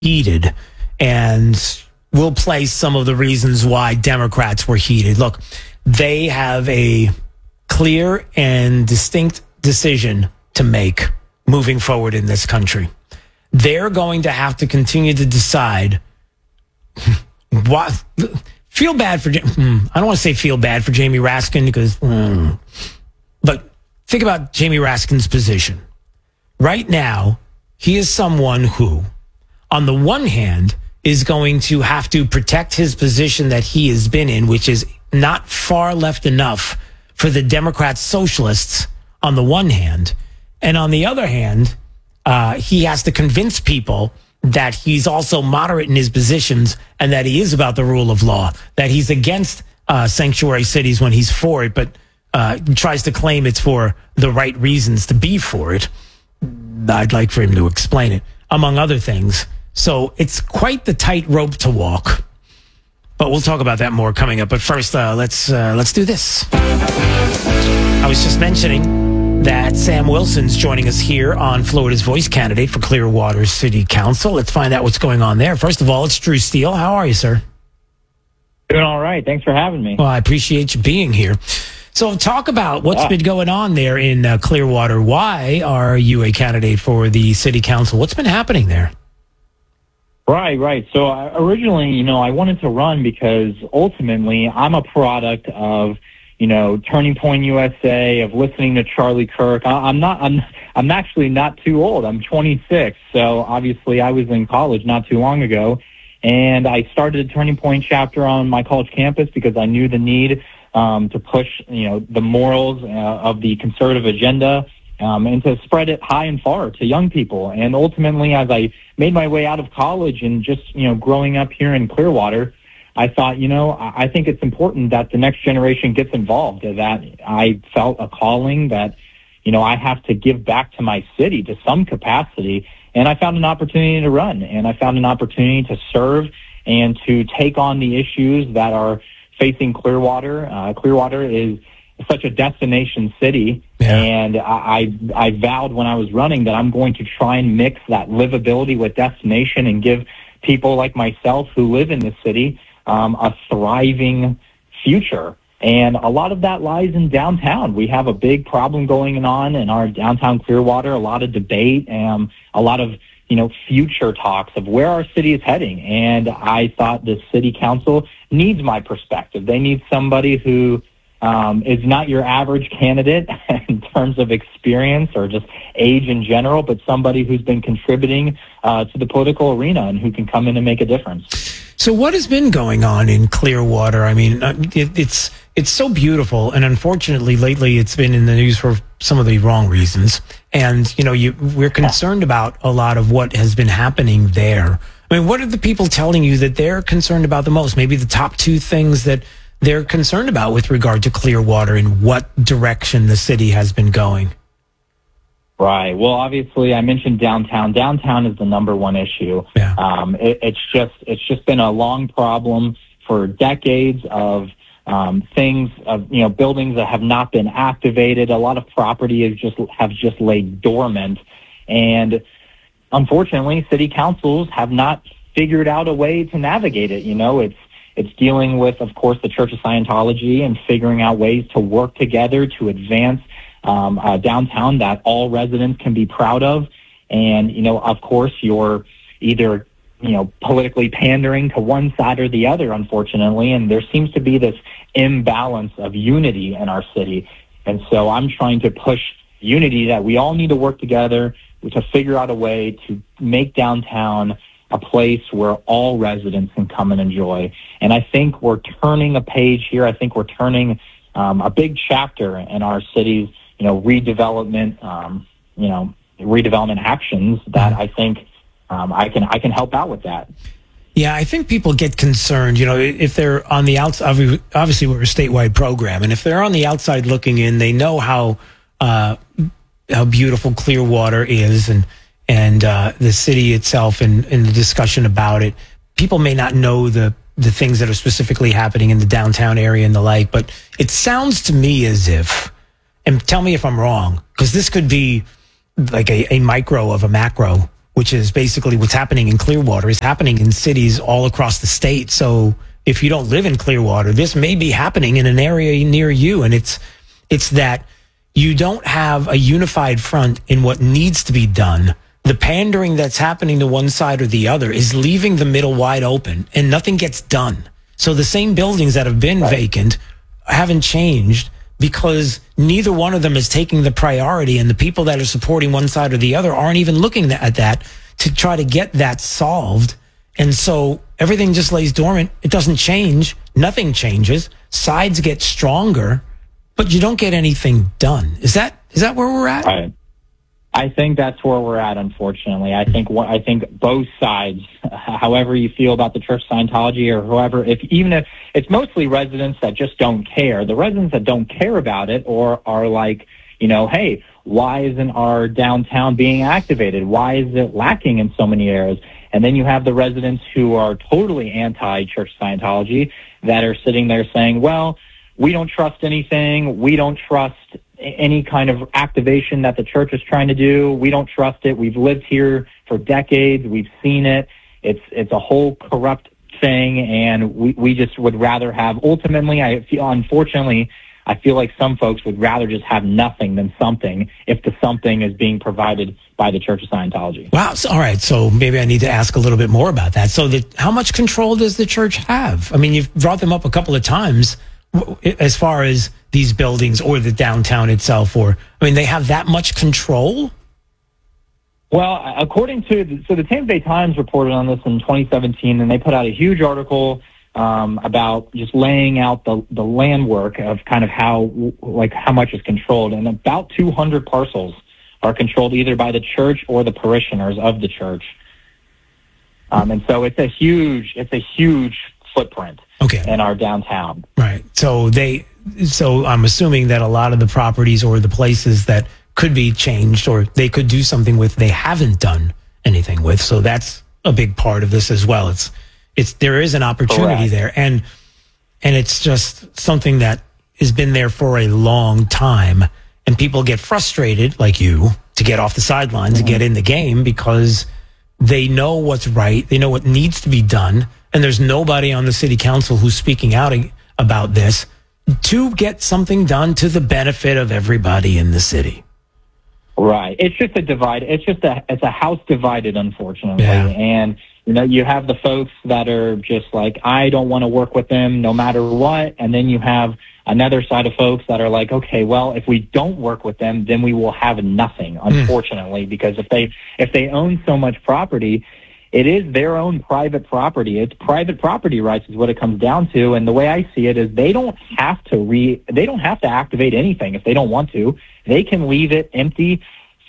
heated, and we'll play some of the reasons why Democrats were heated. Look, they have a clear and distinct decision to make moving forward in this country. They're going to have to continue to decide what. Feel bad for. I don't want to say feel bad for Jamie Raskin because, but think about Jamie Raskin's position right now. He is someone who, on the one hand, is going to have to protect his position that he has been in, which is not far left enough for the Democrat socialists on the one hand. And on the other hand, he has to convince people that he's also moderate in his positions and that he is about the rule of law, that he's against sanctuary cities when he's for it, but tries to claim it's for the right reasons to be for it. I'd like for him to explain it, among other things. So it's quite the tightrope to walk. But we'll talk about that more coming up. But first, let's do this. I was just mentioning that Sam Wilson's joining us here on Florida's Voice, candidate for Clearwater City Council. Let's find out what's going on there. First of all, it's Drew Steele. How are you, sir? Doing all right. Thanks for having me. Well, I appreciate you being here. So talk about what's been going on there in Clearwater. Why are you a candidate for the city council? What's been happening there? Right. So originally, I wanted to run because ultimately I'm a product of, Turning Point USA, of listening to Charlie Kirk. I'm actually not too old. I'm 26. So obviously I was in college not too long ago, and I started a Turning Point chapter on my college campus because I knew the need to push, the morals of the conservative agenda, and to spread it high and far to young people. And ultimately, as I made my way out of college and just, growing up here in Clearwater, I thought, I think it's important that the next generation gets involved, that I felt a calling that, I have to give back to my city to some capacity. And I found an opportunity to run, and I found an opportunity to serve and to take on the issues that are facing Clearwater. Clearwater is such a destination city, and I vowed when I was running that I'm going to try and mix that livability with destination and give people like myself who live in the city a thriving future. And a lot of that lies in downtown. We have a big problem going on in our downtown Clearwater, a lot of debate, and a lot of future talks of where our city is heading. And I thought the city council needs my perspective. They need somebody who is not your average candidate in terms of experience or just age in general, but somebody who's been contributing to the political arena and who can come in and make a difference. So what has been going on in Clearwater? I mean, it's so beautiful, and unfortunately lately it's been in the news for some of the wrong reasons. And, we're concerned about a lot of what has been happening there. I mean, what are the people telling you that they're concerned about the most? Maybe the top two things that they're concerned about with regard to Clearwater and what direction the city has been going. Right. Well, obviously, I mentioned downtown. Downtown is the number one issue. Yeah. It's just been a long problem for decades of things of buildings that have not been activated. A lot of property have just laid dormant, and unfortunately, city councils have not figured out a way to navigate it. It's dealing with, of course, the Church of Scientology and figuring out ways to work together to advance downtown that all residents can be proud of. And, of course, you're either, politically pandering to one side or the other, unfortunately. And there seems to be this imbalance of unity in our city. And so I'm trying to push unity, that we all need to work together to figure out a way to make downtown a place where all residents can come and enjoy. And I think we're turning a page here. I think we're turning a big chapter in our city's, redevelopment, redevelopment actions that I think I can help out with that. Yeah, I think people get concerned, if they're on the outside. Obviously, we're a statewide program, and if they're on the outside looking in, they know how beautiful Clearwater is, and the city itself, and the discussion about it. People may not know the things that are specifically happening in the downtown area and the like, but it sounds to me as if, and tell me if I'm wrong, because this could be like a micro of a macro which is basically what's happening in Clearwater, is happening in cities all across the state. So if you don't live in Clearwater, this may be happening in an area near you. And it's that you don't have a unified front in what needs to be done. The pandering that's happening to one side or the other is leaving the middle wide open, and nothing gets done. So the same buildings that have been vacant haven't changed because neither one of them is taking the priority, and the people that are supporting one side or the other aren't even looking at that to try to get that solved. And so everything just lays dormant. It doesn't change. Nothing changes. Sides get stronger, but you don't get anything done. Is that where we're at? Right. I think that's where we're at, unfortunately. I think both sides, however you feel about the Church of Scientology or whoever, even if it's mostly residents that just don't care, the residents that don't care about it or are like, hey, why isn't our downtown being activated? Why is it lacking in so many areas? And then you have the residents who are totally anti-Church of Scientology that are sitting there saying, well, we don't trust anything. We don't trust any kind of activation that the church is trying to do. We don't trust it. We've lived here for decades. We've seen it. It's a whole corrupt thing, and we just would rather have, ultimately, unfortunately, I feel like some folks would rather just have nothing than something if the something is being provided by the Church of Scientology. Wow. So, all right. So maybe I need to ask a little bit more about that. So how much control does the church have? I mean, you've brought them up a couple of times as far as these buildings or the downtown itself, they have that much control? Well, according to, the Tampa Bay Times reported on this in 2017, and they put out a huge article about just laying out the land work of kind of how much is controlled, and about 200 parcels are controlled either by the church or the parishioners of the church. And so it's a huge footprint in our downtown. Right. So I'm assuming that a lot of the properties or the places that could be changed or they could do something with, they haven't done anything with. So that's a big part of this as well. There is an opportunity there, and it's just something that has been there for a long time, and people get frustrated like you to get off the sidelines and get in the game because they know what's right. They know what needs to be done. And there's nobody on the city council who's speaking out about this to get something done to the benefit of everybody in the city. Right. It's just a divide. It's a house divided, unfortunately. Yeah. And, you have the folks that are just like, I don't want to work with them no matter what. And then you have another side of folks that are like, okay, well, if we don't work with them, then we will have nothing, unfortunately, because if they own so much property, it is their own private property. It's private property rights is what it comes down to. And the way I see it is they don't have to activate anything if they don't want to. They can leave it empty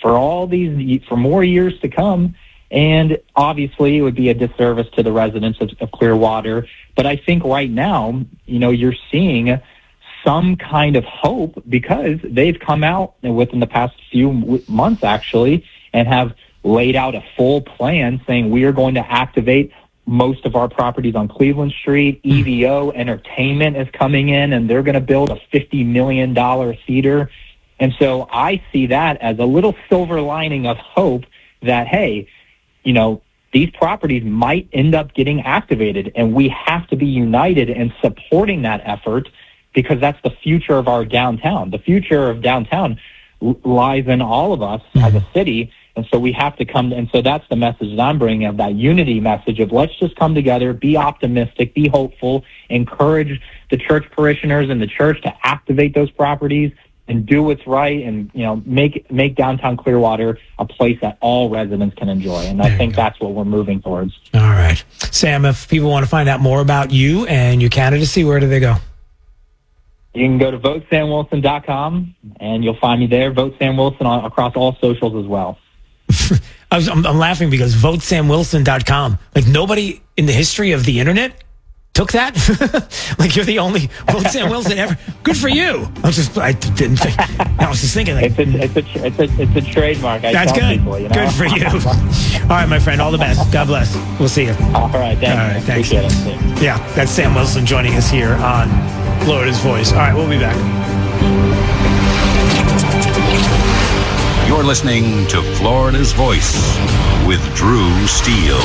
for more years to come. And obviously it would be a disservice to the residents of Clearwater. But I think right now, you're seeing some kind of hope because they've come out within the past few months actually and have laid out a full plan saying we are going to activate most of our properties on Cleveland Street. EVO Entertainment is coming in, and they're going to build a $50 million theater. And so I see that as a little silver lining of hope that, hey, these properties might end up getting activated, and we have to be united in supporting that effort because that's the future of our downtown. The future of downtown lies in all of us as a city. And so we have to come, and so that's the message that I'm bringing, of that unity message of let's just come together, be optimistic, be hopeful, encourage the church parishioners and the church to activate those properties and do what's right, and make downtown Clearwater a place that all residents can enjoy. And I think that's what we're moving towards. All right. Sam, if people want to find out more about you and your candidacy, where do they go? You can go to votesamwilson.com, and you'll find me there. Vote Sam Wilson across all socials as well. I'm laughing because votesamwilson.com. Like, nobody in the history of the internet took that. Like, you're the only Vote Sam Wilson ever. Good for you. I didn't think. I was just thinking, like, it's a trademark. That's good. People, Good for you. All right, my friend. All the best. God bless. We'll see you. All right. Thanks. All right. Thanks. Appreciate it. Yeah, that's Sam Wilson joining us here on Florida's Voice. All right, we'll be back. You're listening to Florida's Voice with Drew Steele.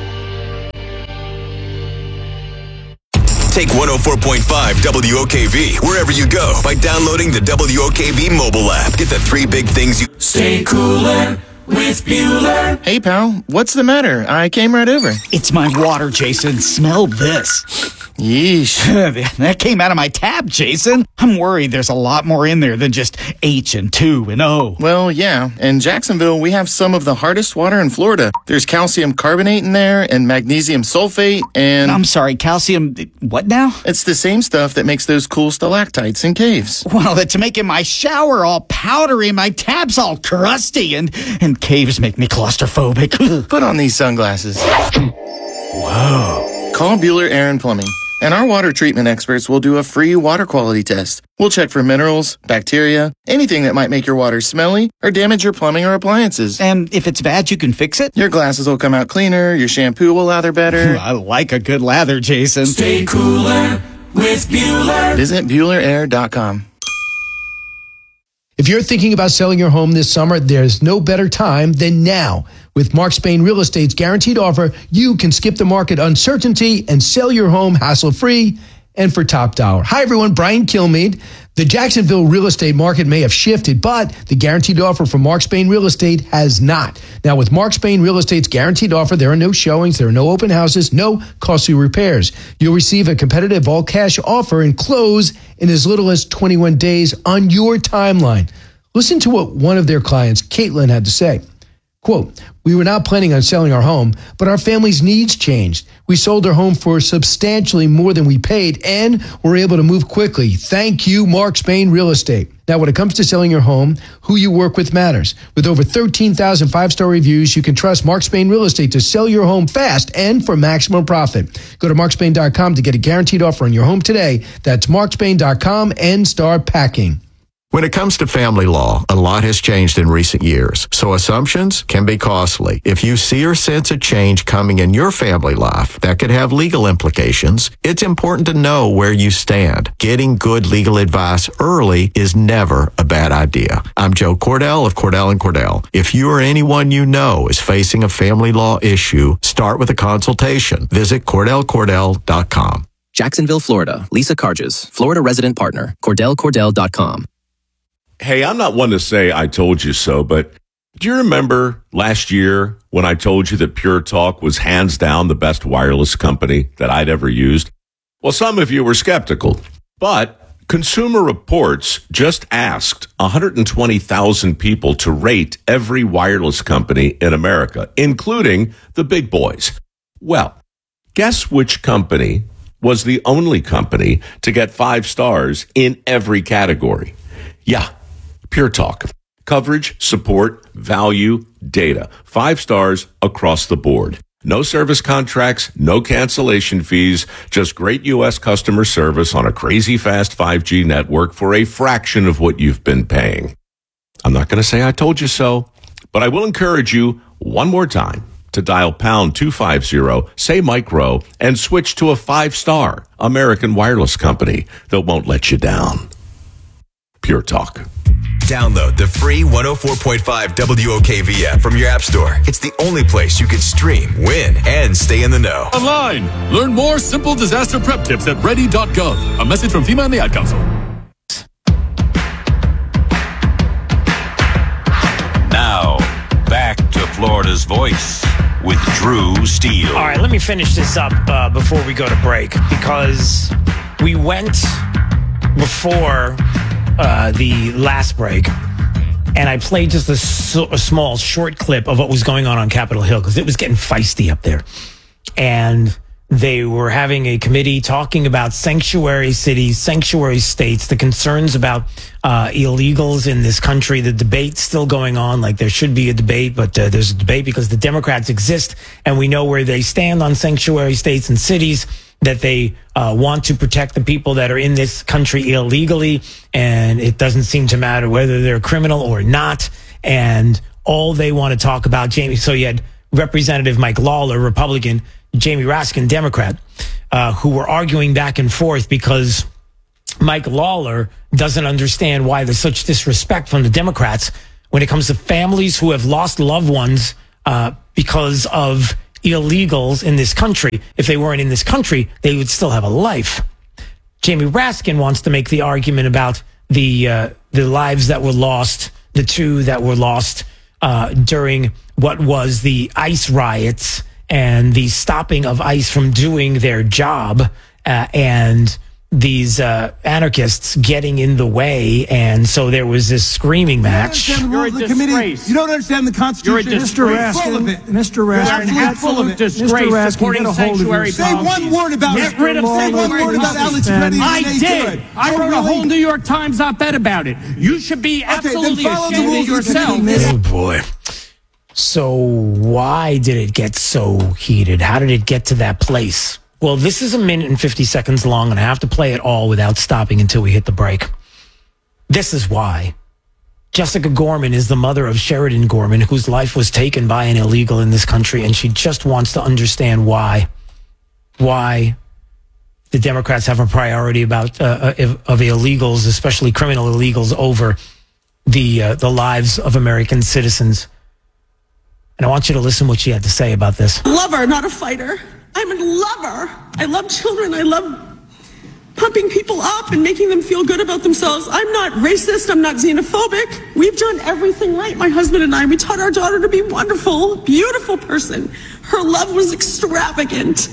Take 104.5 WOKV wherever you go by downloading the WOKV mobile app. Get the 3 big things you... Stay cooler with Bueller. Hey, pal, what's the matter? I came right over. It's my water, Jason. Smell this. Yeesh. That came out of my tap, Jason. I'm worried there's a lot more in there than just H and 2 and O. Well, yeah. In Jacksonville, we have some of the hardest water in Florida. There's calcium carbonate in there and magnesium sulfate and... I'm sorry, calcium... What now? It's the same stuff that makes those cool stalactites in caves. Well, it's making my shower all powdery, my tap's all crusty, and caves make me claustrophobic. Put on these sunglasses. Whoa. Call Bueller Air & Plumbing, and our water treatment experts will do a free water quality test. We'll check for minerals, bacteria, anything that might make your water smelly or damage your plumbing or appliances. And if it's bad, you can fix it? Your glasses will come out cleaner, your shampoo will lather better. I like a good lather, Jason. Stay cooler with Bueller. Visit BuellerAir.com. If you're thinking about selling your home this summer, there's no better time than now. With Mark Spain Real Estate's guaranteed offer, you can skip the market uncertainty and sell your home hassle-free and for top dollar. Hi, everyone. Brian Kilmeade. The Jacksonville real estate market may have shifted, but the guaranteed offer from Mark Spain Real Estate has not. Now, with Mark Spain Real Estate's guaranteed offer, there are no showings, there are no open houses, no costly repairs. You'll receive a competitive all-cash offer and close in as little as 21 days on your timeline. Listen to what one of their clients, Caitlin, had to say. Quote, "We were not planning on selling our home, but our family's needs changed. We sold our home for substantially more than we paid and were able to move quickly. Thank you, Mark Spain Real Estate." Now, when it comes to selling your home, who you work with matters. With over 13,000 five-star reviews, you can trust Mark Spain Real Estate to sell your home fast and for maximum profit. Go to markspain.com to get a guaranteed offer on your home today. That's markspain.com and start packing. When it comes to family law, a lot has changed in recent years, so assumptions can be costly. If you see or sense a change coming in your family life that could have legal implications, it's important to know where you stand. Getting good legal advice early is never a bad idea. I'm Joe Cordell of Cordell & Cordell. If you or anyone you know is facing a family law issue, start with a consultation. Visit CordellCordell.com. Jacksonville, Florida. Lisa Carges, Florida resident partner. CordellCordell.com. Hey, I'm not one to say I told you so, but do you remember last year when I told you that Pure Talk was hands down the best wireless company that I'd ever used? Well, some of you were skeptical, but Consumer Reports just asked 120,000 people to rate every wireless company in America, including the big boys. Well, guess which company was the only company to get 5 stars in every category? Yeah. Pure Talk. Coverage, support, value, data. 5 stars across the board. No service contracts, no cancellation fees, just great U.S. customer service on a crazy fast 5G network for a fraction of what you've been paying. I'm not going to say I told you so, but I will encourage you one more time to dial pound 250, say micro, and switch to a 5-star American wireless company that won't let you down. Pure Talk. Download the free 104.5 WOKV app from your app store. It's the only place you can stream, win, and stay in the know. Online. Learn more simple disaster prep tips at ready.gov. A message from FEMA and the Ad Council. Now, back to Florida's Voice with Drew Steele. All right, let me finish this up before we go to break, because we went before the last break, and I played just a small, short clip of what was going on Capitol Hill, because it was getting feisty up there. And they were having a committee talking about sanctuary cities, sanctuary states, the concerns about illegals in this country, the debate still going on, like there should be a debate, but there's a debate because the Democrats exist, and we know where they stand on sanctuary states and cities, that they want to protect the people that are in this country illegally, and it doesn't seem to matter whether they're criminal or not, and all they want to talk about, Jamie. So you had Representative Mike Lawler, Republican, Jamie Raskin, Democrat, who were arguing back and forth because Mike Lawler doesn't understand why there's such disrespect from the Democrats when it comes to families who have lost loved ones because of illegals in this country. If they weren't in this country, they would still have a life. Jamie Raskin wants to make the argument about the lives that were lost, the two that were lost during what was the ICE riots and the stopping of ICE from doing their job, and these anarchists getting in the way, and so there was this screaming match. You're a disgrace. You don't understand the Constitution. You're a disgrace. Mr. Raskin, you're full of it. Disgrace supporting sanctuary policies. Say one word about Get rid of sanctuary Alex policies. Reddy. I did. I wrote a whole New York Times op-ed about it. You should be absolutely ashamed of yourself. Oh, boy. So why did it get so heated? How did it get to that place? Well, this is 1 minute and 50 seconds long, and I have to play it all without stopping until we hit the break. This is why. Jessica Gorman is the mother of Sheridan Gorman, whose life was taken by an illegal in this country, and she just wants to understand why the Democrats have a priority about of illegals, especially criminal illegals, over the lives of American citizens. And I want you to listen to what she had to say about this. Lover, not a fighter. I'm a lover. I love children. I love pumping people up and making them feel good about themselves. I'm not racist. I'm not xenophobic. We've done everything right, my husband and I. We taught our daughter to be wonderful, beautiful person. Her love was extravagant.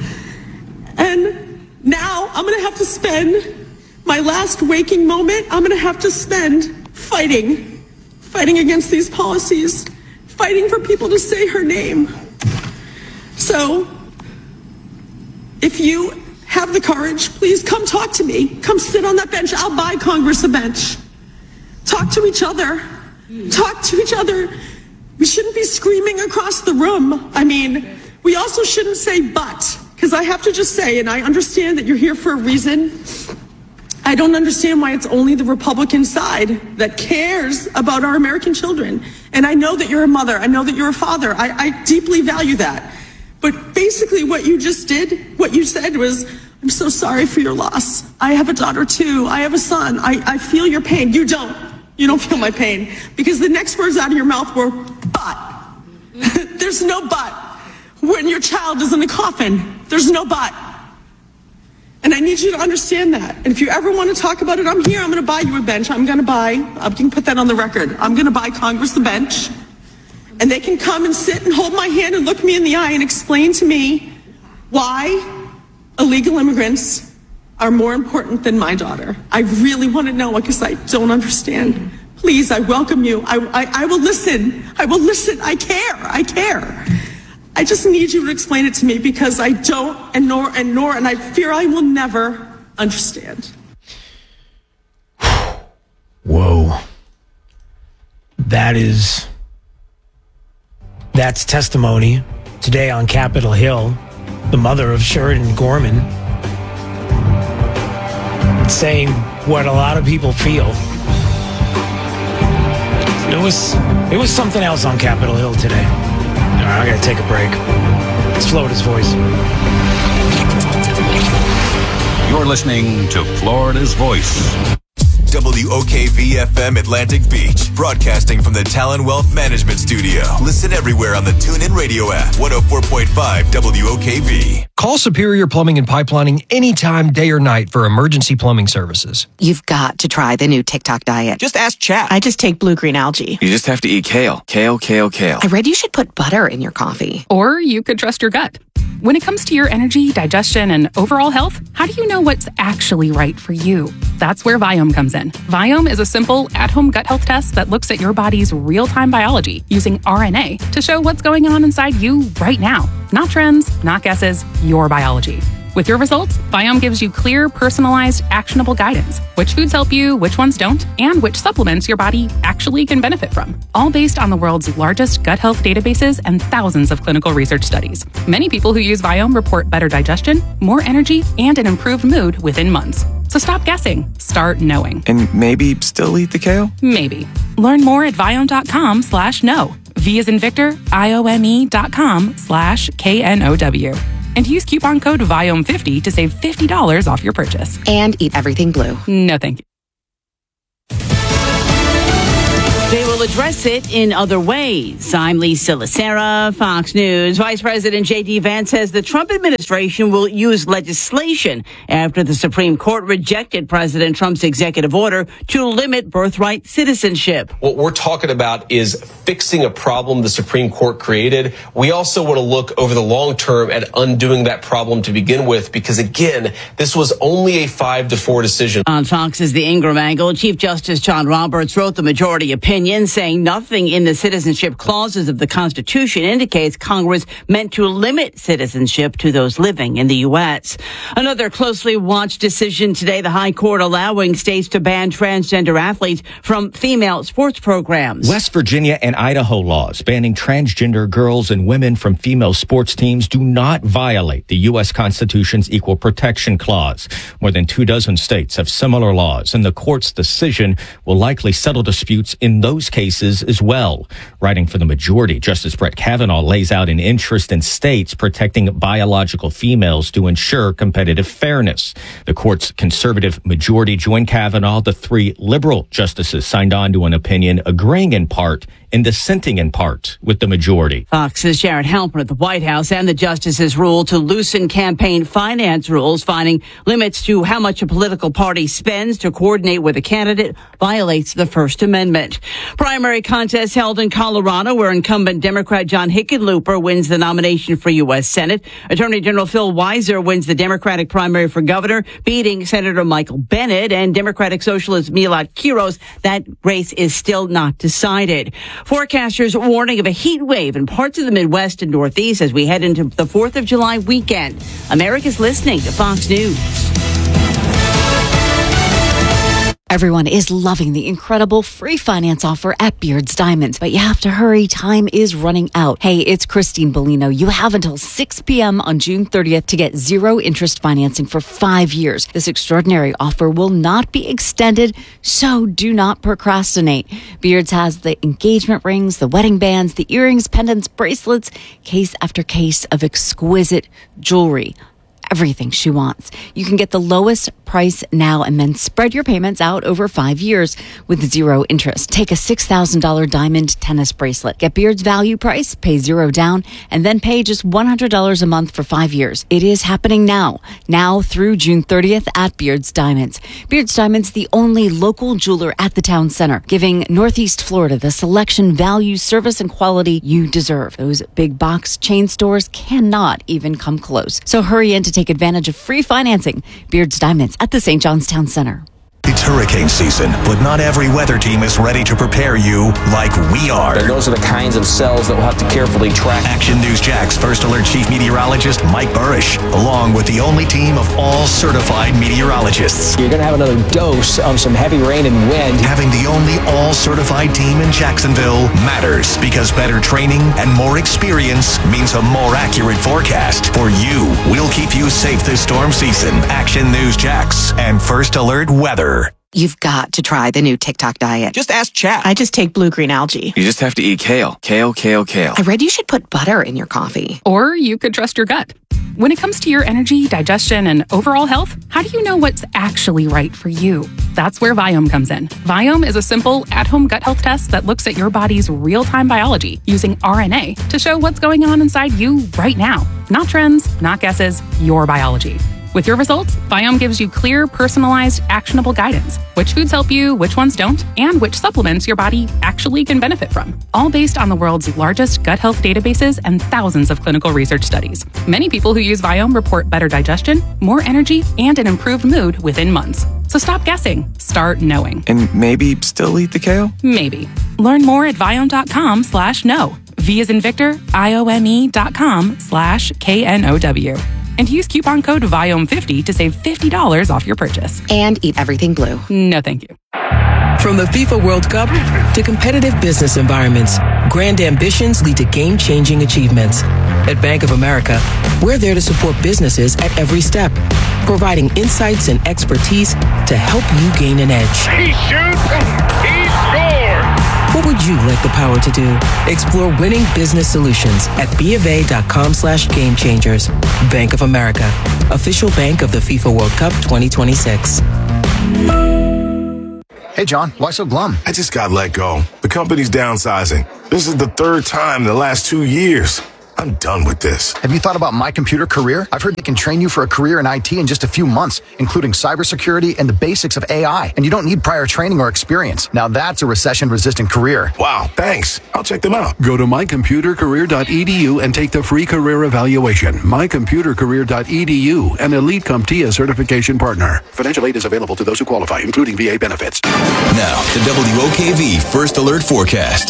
And now I'm going to have to spend my last waking moment, I'm going to have to spend fighting against these policies, fighting for people to say her name. So, if you have the courage, please come talk to me. Come sit on that bench. I'll buy Congress a bench. Talk to each other. Talk to each other. We shouldn't be screaming across the room. I mean, we also shouldn't say but, because I have to just say, and I understand that you're here for a reason. I don't understand why it's only the Republican side that cares about our American children. And I know that you're a mother. I know that you're a father. I deeply value that. But basically what you just did, what you said was, I'm so sorry for your loss. I have a daughter too. I have a son. I feel your pain. You don't. You don't feel my pain. Because the next words out of your mouth were, but. There's no but. When your child is in the coffin, there's no but. And I need you to understand that. And if you ever want to talk about it, I'm here. I'm going to buy you a bench. I can put that on the record. I'm going to buy Congress a bench. And they can come and sit and hold my hand and look me in the eye and explain to me why illegal immigrants are more important than my daughter. I really want to know because I don't understand. Please, I welcome you. I will listen. I will listen. I care. I just need you to explain it to me because I don't and I fear I will never understand. Whoa. That's testimony today on Capitol Hill. The mother of Sheridan Gorman saying what a lot of people feel. It was something else on Capitol Hill today. All right, I got to take a break. It's Florida's Voice. You're listening to Florida's Voice. WOKV-FM Atlantic Beach, broadcasting from the Talon Wealth Management Studio. Listen everywhere on the TuneIn Radio app, 104.5 WOKV. Call Superior Plumbing and Pipelining anytime, day or night for emergency plumbing services. You've got to try the new TikTok diet. Just ask chat. I just take blue-green algae. You just have to eat kale. Kale. I read you should put butter in your coffee. Or you could trust your gut. When it comes to your energy, digestion, and overall health, how do you know what's actually right for you? That's where Viome comes in. Viome is a simple, at-home gut health test that looks at your body's real-time biology using RNA to show what's going on inside you right now. Not trends, not guesses, your biology. With your results, Viome gives you clear, personalized, actionable guidance. Which foods help you, which ones don't, and which supplements your body actually can benefit from. All based on the world's largest gut health databases and thousands of clinical research studies. Many people who use Viome report better digestion, more energy, and an improved mood within months. So stop guessing. Start knowing. And maybe still eat the kale? Maybe. Learn more at Viome.com/know. V as in Victor, IOME.com/KNOW. And use coupon code VIOME50 to save $50 off your purchase. And eat everything blue. No, thank you. They will address it in other ways. I'm Lisa Lacera, Fox News. Vice President J.D. Vance says the Trump administration will use legislation after the Supreme Court rejected President Trump's executive order to limit birthright citizenship. What we're talking about is fixing a problem the Supreme Court created. We also want to look over the long term at undoing that problem to begin with, because again, this was only a 5-4 decision. On Fox's The Ingram Angle, Chief Justice John Roberts wrote the majority opinion, saying nothing in the citizenship clauses of the Constitution indicates Congress meant to limit citizenship to those living in the U.S. Another closely watched decision today, the High Court allowing states to ban transgender athletes from female sports programs. West Virginia and Idaho laws banning transgender girls and women from female sports teams do not violate the U.S. Constitution's Equal Protection Clause. More than 24 states have similar laws, and the court's decision will likely settle disputes in those cases as well. Writing for the majority, Justice Brett Kavanaugh lays out an interest in states protecting biological females to ensure competitive fairness. The court's conservative majority joined Kavanaugh. The 3 liberal justices signed on to an opinion agreeing in part and dissenting in part with the majority. Fox's Jared Halpern at the White House and the justices ruled to loosen campaign finance rules, finding limits to how much a political party spends to coordinate with a candidate violates the First Amendment. Primary contest held in Colorado, where incumbent Democrat John Hickenlooper wins the nomination for U.S. Senate. Attorney General Phil Weiser wins the Democratic primary for governor, beating Senator Michael Bennet and Democratic Socialist Milad Quiros. That race is still not decided. Forecasters warning of a heat wave in parts of the Midwest and Northeast as we head into the 4th of July weekend. America's listening to Fox News. Everyone is loving the incredible free finance offer at Beards Diamonds, but you have to hurry. Time is running out. Hey, it's Christine Bellino. You have until 6 p.m. on June 30th to get 0 interest financing for 5 years. This extraordinary offer will not be extended, so do not procrastinate. Beards has the engagement rings, the wedding bands, the earrings, pendants, bracelets, case after case of exquisite jewelry. Everything she wants. You can get the lowest price now and then spread your payments out over 5 years with 0 interest. Take a $6,000 diamond tennis bracelet. Get Beard's value price, pay 0 down, and then pay just $100 a month for 5 years. It is happening now through June 30th at Beard's Diamonds. Beard's Diamonds, the only local jeweler at the town center, giving Northeast Florida the selection, value, service, and quality you deserve. Those big box chain stores cannot even come close. So hurry in to take advantage of free financing. Beard's Diamonds at the St. John's Town Center. It's hurricane season, but not every weather team is ready to prepare you like we are. And those are the kinds of cells that we'll have to carefully track. Action News Jack's First Alert Chief Meteorologist Mike Burrish, along with the only team of all certified meteorologists. You're going to have another dose of some heavy rain and wind. Having the only all-certified team in Jacksonville matters, because better training and more experience means a more accurate forecast. For you, we'll keep you safe this storm season. Action News Jax and First Alert Weather. You've got to try the new TikTok diet. Just ask chat. I just take blue-green algae. You just have to eat kale. Kale, kale, kale. I read you should put butter in your coffee. Or you could trust your gut. When it comes to your energy, digestion, and overall health, how do you know what's actually right for you? That's where Viome comes in. Viome is a simple, at-home gut health test that looks at your body's real-time biology using RNA to show what's going on inside you right now. Not trends, not guesses, your biology. With your results, Viome gives you clear, personalized, actionable guidance. Which foods help you, which ones don't, and which supplements your body actually can benefit from. All based on the world's largest gut health databases and thousands of clinical research studies. Many people who use Viome report better digestion, more energy, and an improved mood within months. So stop guessing. Start knowing. And maybe still eat the kale? Maybe. Learn more at Viome.com/know. V as in Victor, IOME.com/KNOW. And use coupon code VIOME50 to save $50 off your purchase. And eat everything blue. No, thank you. From the FIFA World Cup to competitive business environments, grand ambitions lead to game-changing achievements. At Bank of America, we're there to support businesses at every step, providing insights and expertise to help you gain an edge. He shoots, he scores! What would you like the power to do? Explore winning business solutions at BofA.com/gamechangers. Bank of America, official bank of the FIFA World Cup 2026. Hey, John, why so glum? I just got let go. The company's downsizing. This is the third time in the last 2 years. I'm done with this. Have you thought about My Computer Career? I've heard they can train you for a career in IT in just a few months, including cybersecurity and the basics of AI. And you don't need prior training or experience. Now that's a recession-resistant career. Wow, thanks. I'll check them out. Go to mycomputercareer.edu and take the free career evaluation. Mycomputercareer.edu, an Elite CompTIA certification partner. Financial aid is available to those who qualify, including VA benefits. Now, the WOKV First Alert Forecast.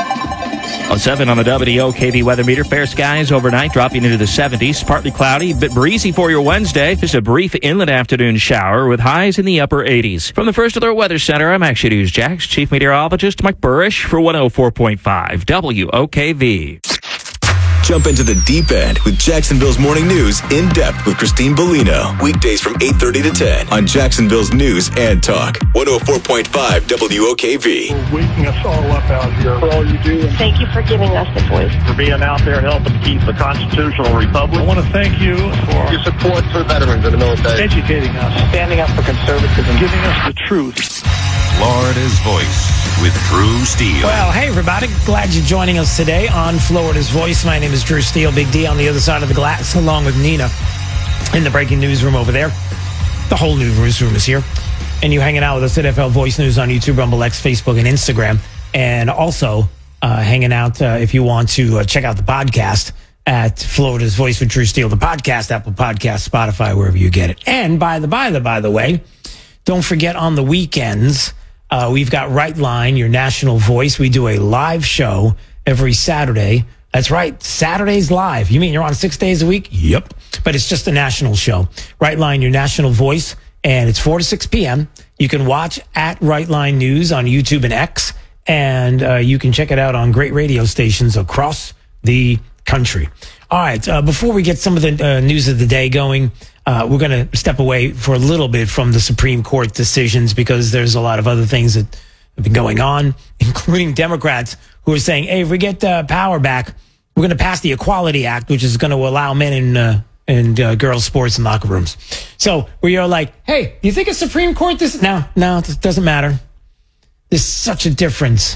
7 on the WOKV weather meter. Fair skies overnight, dropping into the 70s. Partly cloudy, a bit breezy for your Wednesday. Just a brief inland afternoon shower with highs in the upper 80s. From the First Alert Weather Center, I'm Action News Jax Chief Meteorologist Mike Burrish for 104.5 WOKV. Jump into the deep end with Jacksonville's Morning News in depth with Christine Bellino. Weekdays from 8:30 to 10 on Jacksonville's News and Talk. 104.5 WOKV. For waking us all up out here, for all you do. Thank you for giving us the voice. For being out there helping keep the constitutional republic. I want to thank you for your support for veterans in the military. Educating us. Standing up for conservatism. Giving us the truth. Florida's Voice with Drew Steele. Well, hey, everybody. Glad you're joining us today on Florida's Voice. My name is Drew Steele, Big D on the other side of the glass, along with Nina in the breaking newsroom over there. The whole newsroom is here. And you hanging out with us at FL Voice News on YouTube, Rumble X, Facebook, and Instagram. And also hanging out if you want to check out the podcast at Florida's Voice with Drew Steele. The podcast, Apple Podcast, Spotify, wherever you get it. And by the way, don't forget on the weekends, we've got Right Line, your national voice. We do a live show every Saturday. That's right. Saturday's live. You mean you're on 6 days a week? Yep. But it's just a national show. Right Line, your national voice. And it's 4 to 6 p.m. You can watch at Right Line News on YouTube and X. And you can check it out on great radio stations across the country. All right. Before we get some of the news of the day going, we're going to step away for a little bit from the Supreme Court decisions because there's a lot of other things that have been going on, including Democrats who are saying, hey, if we get power back, we're going to pass the Equality Act, which is going to allow men and girls sports in locker rooms. So we are like, hey, do you think a Supreme Court No, it doesn't matter. There's such a difference.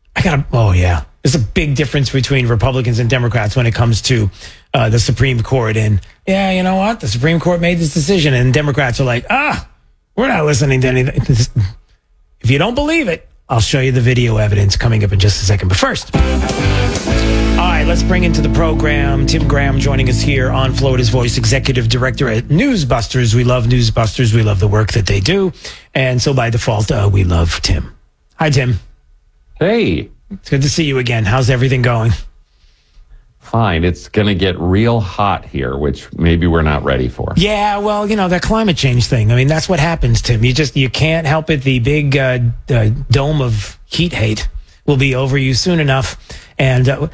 There's a big difference between Republicans and Democrats when it comes to the Supreme Court. And yeah, you know what? The Supreme Court made this decision and Democrats are like, we're not listening to anything. If you don't believe it, I'll show you the video evidence coming up in just a second. But first, all right, let's bring into the program Tim Graham joining us here on Florida's Voice, Executive Director at Newsbusters. We love Newsbusters. We love the work that they do. And so by default, we love Tim. Hi, Tim. Hey. It's good to see you again. How's everything going? Fine. It's going to get real hot here, which maybe we're not ready for. Yeah, well, that climate change thing. I mean, that's what happens, Tim. You can't help it. The big dome of heat hate will be over you soon enough. And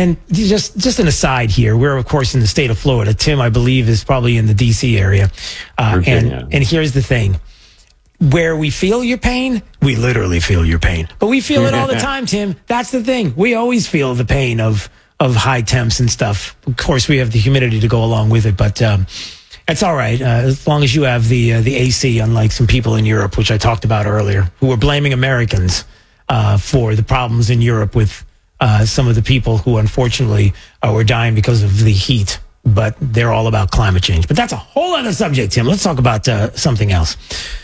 just an aside here, we're of course in the state of Florida. Tim, I believe, is probably in the D.C. area. And here's the thing. Where we feel your pain, we literally feel your pain. But we feel it all the time, Tim. That's the thing. We always feel the pain of high temps and stuff. Of course, we have the humidity to go along with it, but it's all right. As long as you have the AC, unlike some people in Europe, which I talked about earlier, who were blaming Americans for the problems in Europe with some of the people who unfortunately were dying because of the heat. But they're all about climate change. But that's a whole other subject, Tim. Let's talk about something else.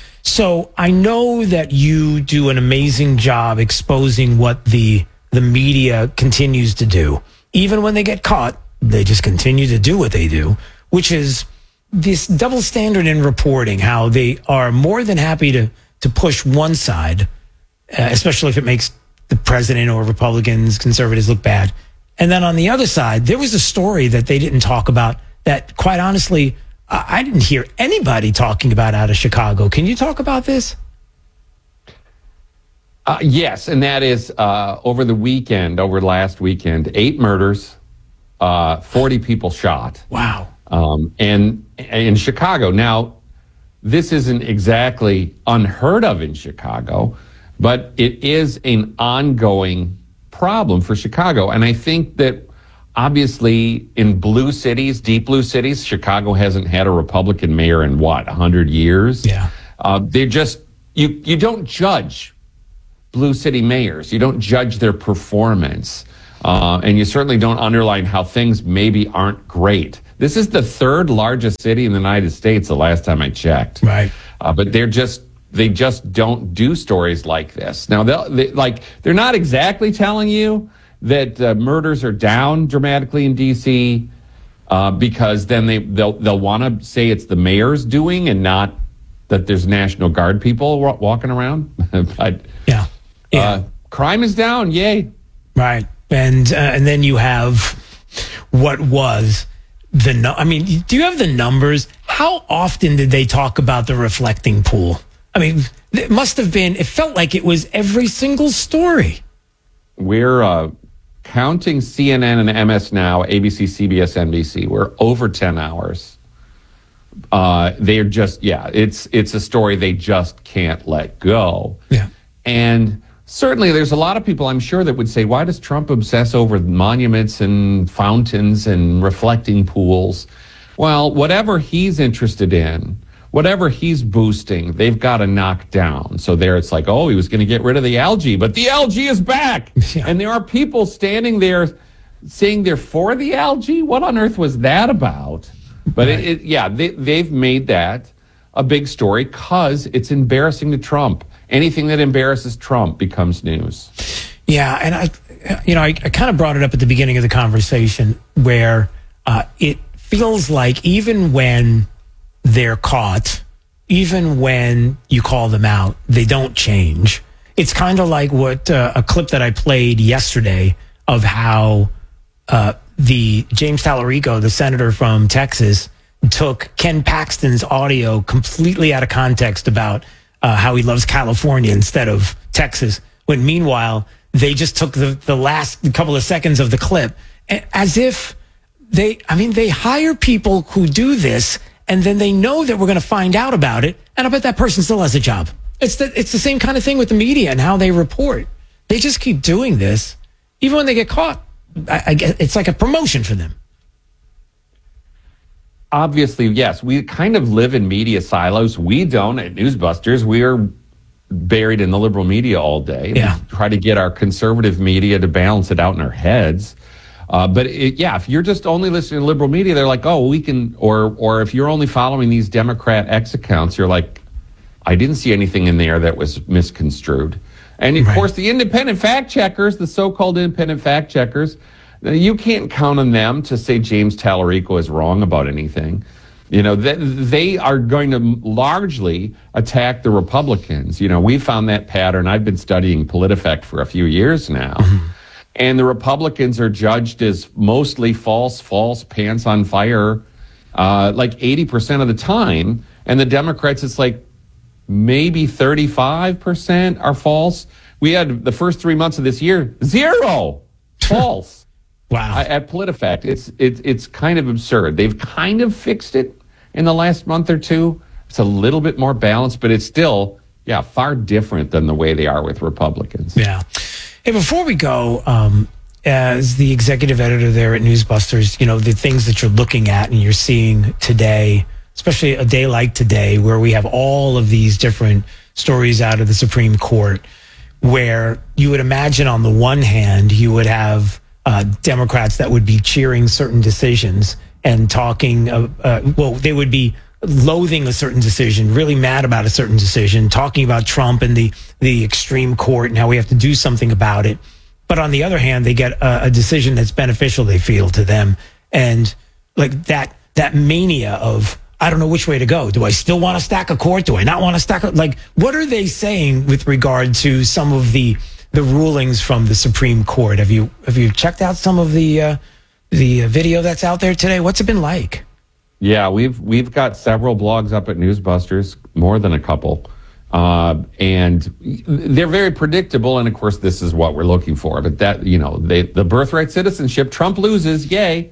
So I know that you do an amazing job exposing what the media continues to do. Even when they get caught, they just continue to do what they do, which is this double standard in reporting, how they are more than happy to push one side, especially if it makes the president or Republicans, conservatives look bad. And then on the other side, there was a story that they didn't talk about that, quite honestly, I didn't hear anybody talking about out of Chicago. Can you talk about this? Yes, and that is over last weekend, 8 murders, 40 people shot. Wow. And in Chicago. Now, this isn't exactly unheard of in Chicago, but it is an ongoing problem for Chicago. And I think that obviously, in blue cities, deep blue cities, Chicago hasn't had a Republican mayor in 100 years? Yeah. you don't judge blue city mayors. You don't judge their performance. And you certainly don't underline how things maybe aren't great. This is the third largest city in the United States the last time I checked. Right. But they just don't do stories like this. Now, they're not exactly telling you that murders are down dramatically in D.C., because then they'll want to say it's the mayor's doing and not that there's National Guard people walking around. But crime is down, yay. Right. And then you have what was I mean, do you have the numbers? How often did they talk about the reflecting pool? I mean, it must have been, it felt like it was every single story. We're counting CNN and MS Now, ABC, CBS, NBC. We're over 10 hours. They're just, it's a story they just can't let go. Yeah. And certainly there's a lot of people, I'm sure, that would say, why does Trump obsess over monuments and fountains and reflecting pools? Well, whatever he's interested in, whatever he's boosting, they've got to knock down. So there it's like, oh, he was going to get rid of the algae, but the algae is back. Yeah. And there are people standing there saying they're for the algae. What on earth was that about? But they've made that a big story because it's embarrassing to Trump. Anything that embarrasses Trump becomes news. Yeah, and I kind of brought it up at the beginning of the conversation where it feels like even when they're caught, even when you call them out, they don't change. It's kind of like what a clip that I played yesterday of how the James Tallarico, the senator from Texas, took Ken Paxton's audio completely out of context about how he loves California instead of Texas, when meanwhile they just took the last couple of seconds of the clip as if they hire people who do this and then they know that we're going to find out about it, and I bet that person still has a job. It's the same kind of thing with the media and how they report. They just keep doing this even when they get caught. I guess it's like a promotion for them. Obviously, yes, we kind of live in media silos. We don't at Newsbusters. We are buried in the liberal media all day. Yeah. We try to get our conservative media to balance it out in our heads. But if you're just only listening to liberal media, they're like, oh, we can, or if you're only following these Democrat X accounts, you're like, I didn't see anything in there that was misconstrued. And of course, the independent fact checkers, the so-called independent fact checkers, you can't count on them to say James Tallarico is wrong about anything. You know, they are going to largely attack the Republicans. You know, we found that pattern. I've been studying PolitiFact for a few years now. Mm-hmm. And the Republicans are judged as mostly false, pants on fire, like 80% of the time. And the Democrats, it's like maybe 35% are false. We had the first 3 months of this year, 0 false. Wow. At PolitiFact. It's kind of absurd. They've kind of fixed it in the last month or two. It's a little bit more balanced, but it's still, far different than the way they are with Republicans. Yeah. Hey, before we go, as the executive editor there at Newsbusters, you know, the things that you're looking at and you're seeing today, especially a day like today where we have all of these different stories out of the Supreme Court, where you would imagine on the one hand, you would have Democrats that would be cheering certain decisions and talking, they would be loathing a certain decision, really mad about a certain decision, talking about Trump and the extreme court and how we have to do something about it. But on the other hand, they get a decision that's beneficial, they feel, to them. And like that mania of, I don't know which way to go. Do I still want to stack a court? Do I not want to stack a, like, what are they saying with regard to some of the rulings from the Supreme Court? Have you checked out some of the video that's out there today? What's it been like? Yeah, we've got several blogs up at Newsbusters, more than a couple, and they're very predictable. And of course, this is what we're looking for. But that, you know, the birthright citizenship, Trump loses, yay.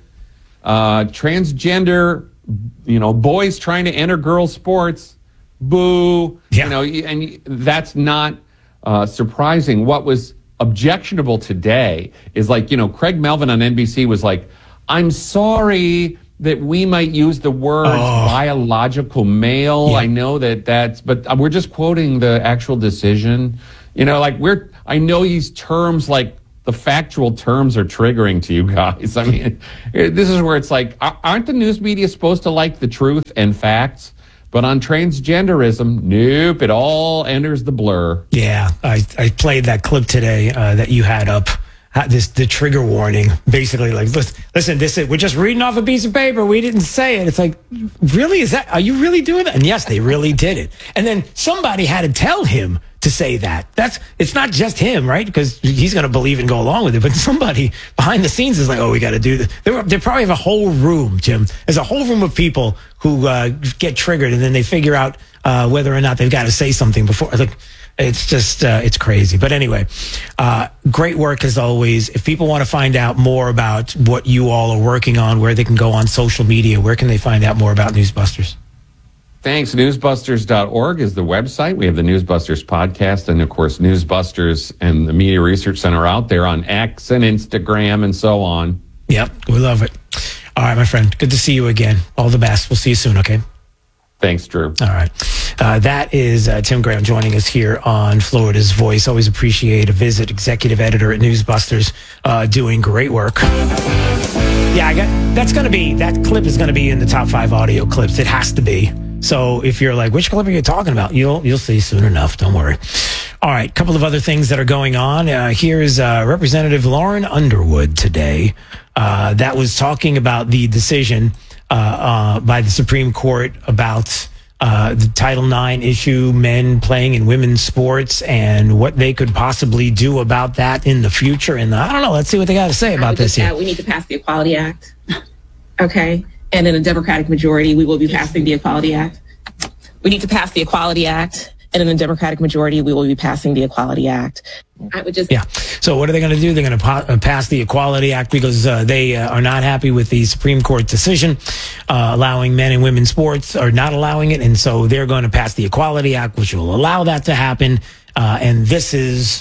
Transgender, you know, boys trying to enter girls' sports, boo. Yeah. You know, and that's not surprising. What was objectionable today is, like, you know, Craig Melvin on NBC was like, I'm sorry, that we might use the words biological male. Yeah. I know but we're just quoting the actual decision. You know, like I know these terms, like the factual terms are triggering to you guys. I mean, this is where it's like, aren't the news media supposed to like the truth and facts? But on transgenderism, nope, it all enters the blur. Yeah, I played that clip today that you had up. The trigger warning, basically, like, listen, we're just reading off a piece of paper. We didn't say it. It's like, really? Are you really doing that? And yes, they really did it. And then somebody had to tell him to say that. It's not just him, right? Because he's going to believe and go along with it. But somebody behind the scenes is like, we got to do this. They probably have a whole room, Jim. There's a whole room of people who get triggered, and then they figure out whether or not they've got to say something before. Like, it's just, it's crazy. But anyway, great work as always. If people want to find out more about what you all are working on, where they can go on social media, where can they find out more about Newsbusters? Thanks. Newsbusters.org is the website. We have the Newsbusters podcast, and of course, Newsbusters and the Media Research Center out there on X and Instagram and so on. Yep, we love it. All right, my friend. Good to see you again. All the best. We'll see you soon, okay? Thanks, Drew. All right. That is Tim Graham joining us here on Florida's Voice. Always appreciate a visit. Executive editor at Newsbusters, doing great work. Yeah, that clip is going to be in the top 5 audio clips. It has to be. So if you're like, which clip are you talking about? You'll see soon enough. Don't worry. All right. Couple of other things that are going on. Here's Representative Lauren Underwood today. That was talking about the decision by the Supreme Court about the Title IX issue, men playing in women's sports, and what they could possibly do about that in the future. And I don't know. Let's see what they got to say about this here. We need to pass the Equality Act. Okay. And in a Democratic majority, we will be passing the Equality Act. We need to pass the Equality Act. And in a Democratic majority, we will be passing the Equality Act. I would just... Yeah. So what are they going to do? They're going to pass the Equality Act because they are not happy with the Supreme Court decision allowing men and women's sports, or not allowing it. And so they're going to pass the Equality Act, which will allow that to happen. And this is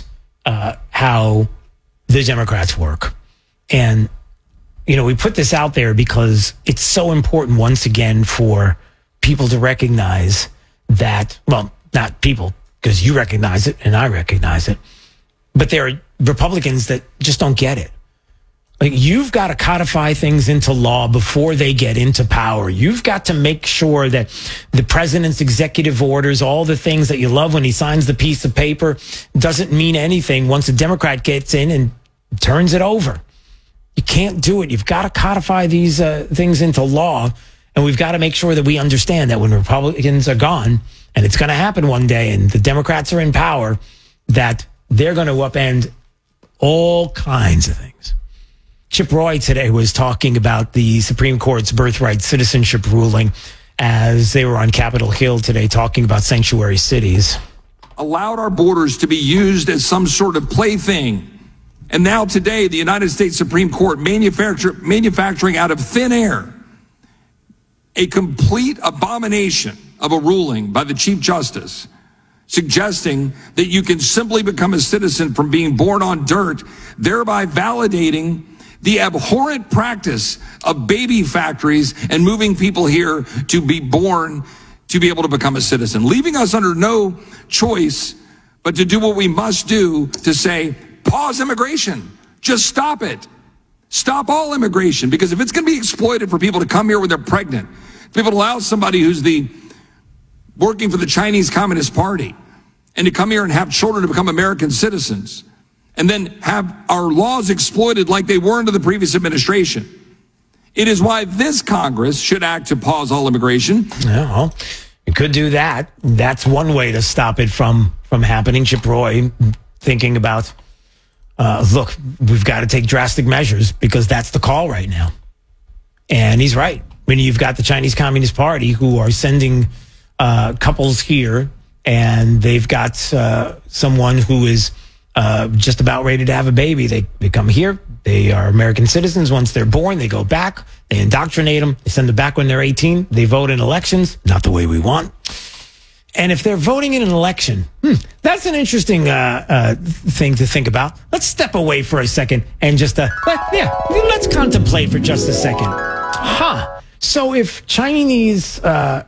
how the Democrats work. And, we put this out there because it's so important, once again, for people to recognize that, well, not people, because you recognize it and I recognize it, but there are Republicans that just don't get it. Like, you've got to codify things into law before they get into power. You've got to make sure that the president's executive orders, all the things that you love when he signs the piece of paper, doesn't mean anything once a Democrat gets in and turns it over. You can't do it. You've got to codify these things into law, and we've got to make sure that we understand that when Republicans are gone, and it's going to happen one day, and the Democrats are in power, that they're going to upend all kinds of things. Chip Roy today was talking about the Supreme Court's birthright citizenship ruling as they were on Capitol Hill today talking about sanctuary cities. Allowed our borders to be used as some sort of plaything. And now today, the United States Supreme Court manufacturing out of thin air a complete abomination of a ruling by the Chief Justice, suggesting that you can simply become a citizen from being born on dirt, thereby validating the abhorrent practice of baby factories and moving people here to be born to be able to become a citizen, leaving us under no choice but to do what we must do to say, pause immigration. Just stop it. Stop all immigration, because if it's going to be exploited for people to come here when they're pregnant, people allow somebody who's working for the Chinese Communist Party and to come here and have children to become American citizens, and then have our laws exploited like they were under the previous administration. It is why this Congress should act to pause all immigration. Yeah, well, you could do that. That's one way to stop it from happening. Chip Roy thinking about, look, we've got to take drastic measures because that's the call right now. And he's right. When you've got the Chinese Communist Party who are sending couples here, and they've got someone who is just about ready to have a baby. They come here. They are American citizens. Once they're born, they go back. They indoctrinate them. They send them back when they're 18. They vote in elections. Not the way we want. And if they're voting in an election, that's an interesting thing to think about. Let's step away for a second and just, let's contemplate for just a second. So if Chinese,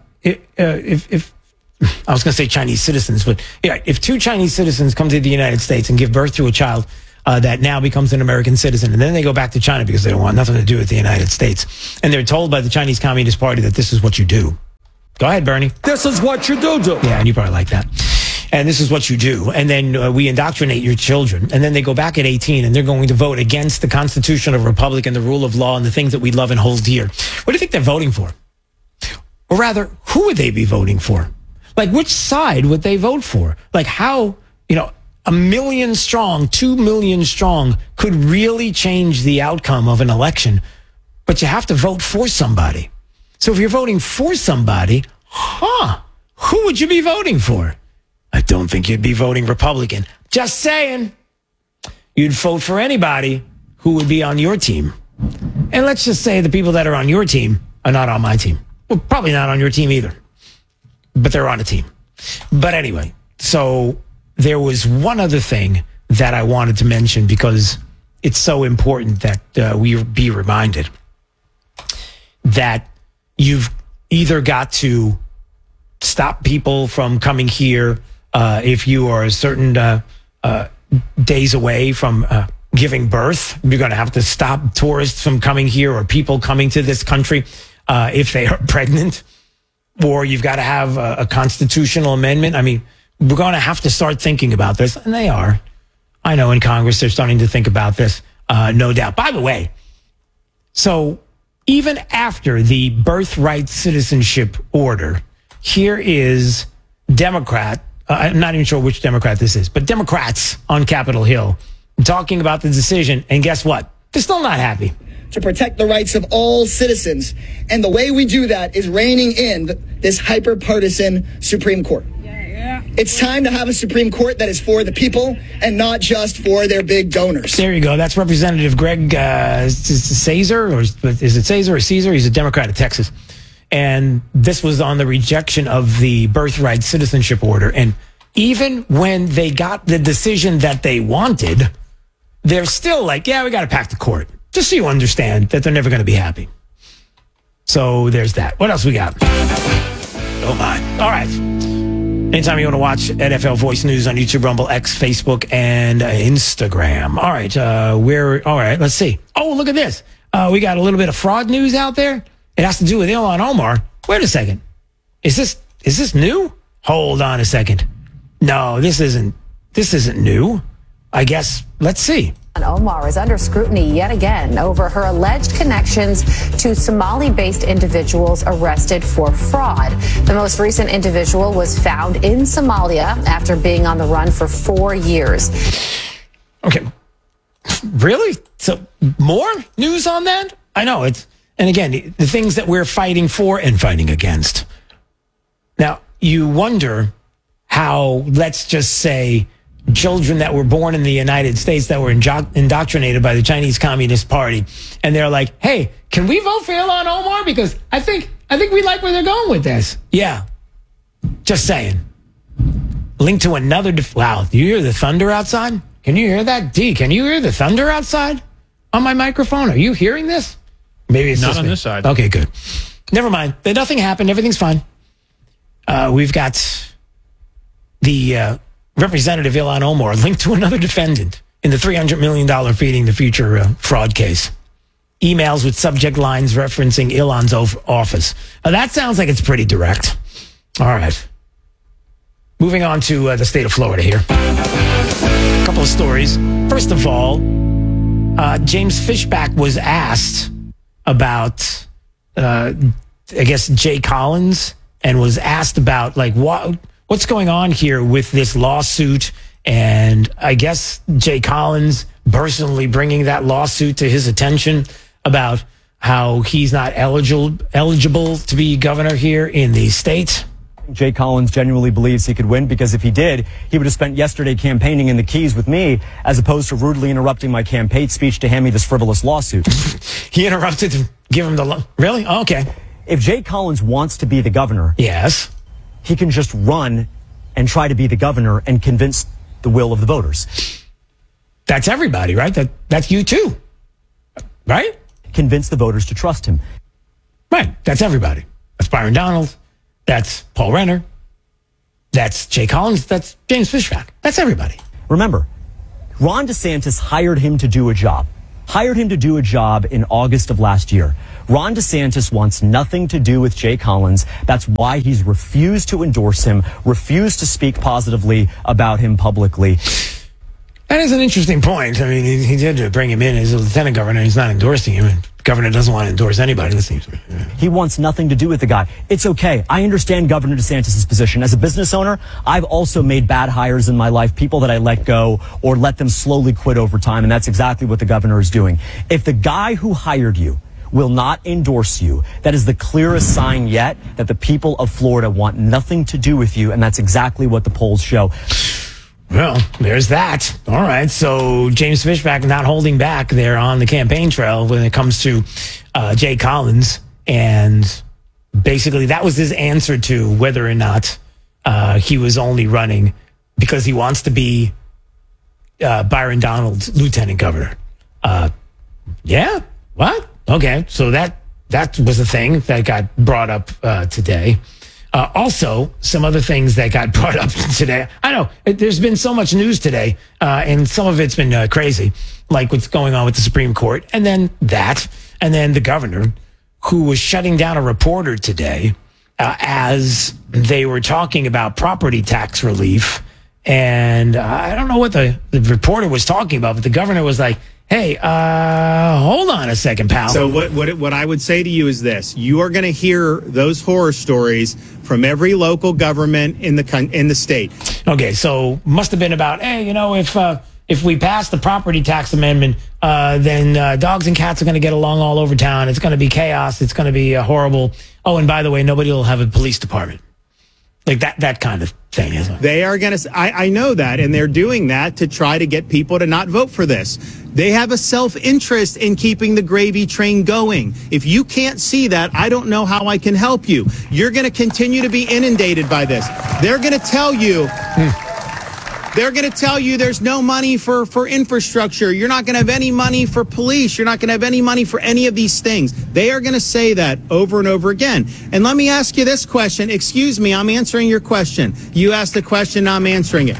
if I was going to say Chinese citizens, but yeah, if two Chinese citizens come to the United States and give birth to a child that now becomes an American citizen, and then they go back to China because they don't want nothing to do with the United States, and they're told by the Chinese Communist Party that this is what you do. Go ahead, Bernie. This is what you do. Yeah, and you probably like that. And this is what you do. And then we indoctrinate your children. And then they go back at 18 and they're going to vote against the constitutional republic and the rule of law and the things that we love and hold dear. What do you think they're voting for? Or rather, who would they be voting for? Like, which side would they vote for? Like, how, 1 million strong, 2 million strong could really change the outcome of an election. But you have to vote for somebody. So if you're voting for somebody, who would you be voting for? I don't think you'd be voting Republican. Just saying. You'd vote for anybody who would be on your team. And let's just say the people that are on your team are not on my team. Well, probably not on your team either. But they're on a team. But anyway, so there was one other thing that I wanted to mention because it's so important that we be reminded that you've either got to stop people from coming here if you are a certain days away from giving birth. You're going to have to stop tourists from coming here or people coming to this country if they are pregnant. Or you've got to have a constitutional amendment. I mean, we're going to have to start thinking about this. And they are. I know in Congress they're starting to think about this, no doubt. By the way, so even after the birthright citizenship order, here is Democrat, I'm not even sure which Democrat this is, but Democrats on Capitol Hill talking about the decision. And guess what? They're still not happy. To protect the rights of all citizens. And the way we do that is reining in this hyper-partisan Supreme Court. It's time to have a Supreme Court that is for the people and not just for their big donors. There you go. That's Representative Greg Caesar, or is it Caesar or Caesar? He's a Democrat of Texas. And this was on the rejection of the birthright citizenship order. And even when they got the decision that they wanted, they're still like, yeah, we got to pack the court. Just so you understand that they're never going to be happy. So there's that. What else we got? Oh, my. All right. Anytime you want to watch NFL Voice News on YouTube, Rumble, X, Facebook, and Instagram. All right. All right. Let's see. Oh, look at this. We got a little bit of fraud news out there. It has to do with Ilhan Omar. Wait a second. Is this new? Hold on a second. No, this isn't new. I guess. Let's see. Omar is under scrutiny yet again over her alleged connections to Somali-based individuals arrested for fraud. The most recent individual was found in Somalia after being on the run for 4 years. Okay. Really? So more news on that? I know it's, and again, the things that we're fighting for and fighting against. Now, you wonder how, let's just say, children that were born in the United States that were indoctrinated by the Chinese Communist Party. And they're like, hey, can we vote for Ilhan Omar? Because I think we like where they're going with this. Yeah. Just saying. Link to another. Wow. Do you hear the thunder outside? Can you hear that? D, can you hear the thunder outside on my microphone? Are you hearing this? Maybe it's not just on me. this side. Okay, good. Never mind. Nothing happened. Everything's fine. We've got the Representative Ilhan Omar linked to another defendant in the $300 million Feeding the Future fraud case. Emails with subject lines referencing Ilhan's office. That sounds like it's pretty direct. All right. Moving on to the state of Florida here. A couple of stories. First of all, James Fishback was asked about, I guess, Jay Collins, and was asked about, like, what's going on here with this lawsuit? And I guess Jay Collins personally bringing that lawsuit to his attention about how he's not eligible to be governor here in the state. Jay Collins genuinely believes he could win, because if he did, he would have spent yesterday campaigning in the Keys with me, as opposed to rudely interrupting my campaign speech to hand me this frivolous lawsuit. He interrupted to give him the really? Okay. If Jay Collins wants to be the governor, yes, he can just run and try to be the governor and convince the will of the voters. That's everybody, right? That's you too, right? Convince the voters to trust him. Right. That's everybody. That's Byron Donald. That's Paul Renner. That's Jay Collins. That's James Fishback. That's everybody. Remember, Ron DeSantis hired him to do a job. In August of last year. Ron DeSantis wants nothing to do with Jay Collins. That's why he's refused to endorse him, refused to speak positively about him publicly. That is an interesting point. I mean, he did bring him in as a lieutenant governor. He's not endorsing him. And the governor doesn't want to endorse anybody, it seems to me. He wants nothing to do with the guy. It's okay. I understand Governor DeSantis' position. As a business owner, I've also made bad hires in my life, people that I let go or let them slowly quit over time, and that's exactly what the governor is doing. If the guy who hired you will not endorse you, that is the clearest sign yet that the people of Florida want nothing to do with you, and that's exactly what the polls show. Well, there's that. All right. So James Fishback not holding back there on the campaign trail when it comes to Jay Collins. And basically that was his answer to whether or not he was only running because he wants to be Byron Donald's lieutenant governor. Yeah. What? Okay. So that was a thing that got brought up today. Also, some other things that got brought up today. I know there's been so much news today, and some of it's been crazy, like what's going on with the Supreme Court, and then that, and then the governor, who was shutting down a reporter today as they were talking about property tax relief. And I don't know what the reporter was talking about, but the governor was like, hey, hold on a second, pal. So what I would say to you is this. You are going to hear those horror stories from every local government in the state. Okay, so must have been about, hey, you know, if we pass the property tax amendment, then dogs and cats are going to get along all over town. It's going to be chaos. It's going to be horrible. Oh, and by the way, nobody will have a police department. Like that kind of thing, isn't it? They are going to, I know that, and they're doing that to try to get people to not vote for this. They have a self-interest in keeping the gravy train going. If you can't see that, I don't know how I can help you. You're going to continue to be inundated by this. They're going to tell you... They're going to tell you there's no money for infrastructure. You're not going to have any money for police. You're not going to have any money for any of these things. They are going to say that over and over again. And let me ask you this question. Excuse me, I'm answering your question. You asked the question, I'm answering it.